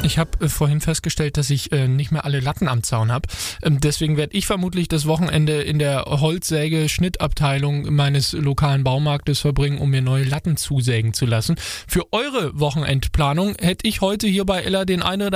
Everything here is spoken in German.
Ich habe vorhin festgestellt, dass ich nicht mehr alle Latten am Zaun habe. Deswegen werde ich vermutlich das Wochenende in der Holzsäge-Schnittabteilung meines lokalen Baumarktes verbringen, um mir neue Latten zusägen zu lassen. Für eure Wochenendplanung hätte ich heute hier bei Ella den einen oder